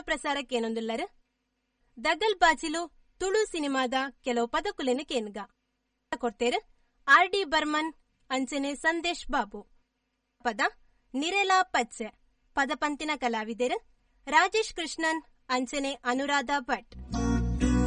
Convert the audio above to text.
ಪ್ರಸಾರಕ್ಕೇನೊಂದುಲ್ಲರು ದಗಲ್ ಬಾಜಿಲು ತುಳು ಸಿನಿಮಾದ ಕೆಲವು ಪದಕುಲೆನ ಕೇನ್ಗ ಕೊಡ್ತೇರು R.D. ಬರ್ಮನ್ ಅಂಚನೆ ಸಂದೇಶ್ ಬಾಬು. ಪದ ನಿರೆಲಾ ಪಚ್ಚೆ ಪದಪಂತಿನ ಕಲಾವಿದರು ರಾಜೇಶ್ ಕೃಷ್ಣನ್ ಅಂಚನೆ ಅನುರಾಧ ಭಟ್.